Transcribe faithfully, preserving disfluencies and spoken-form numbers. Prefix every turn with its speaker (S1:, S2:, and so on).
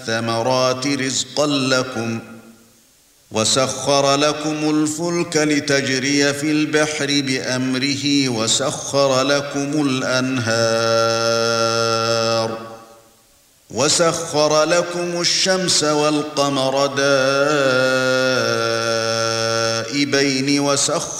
S1: الثمرات رزقا لكم وسخر لكم الفلك لتجري في البحر بأمره وسخر لكم الأنهار وسخر لكم الشمس والقمر دائبين وسخر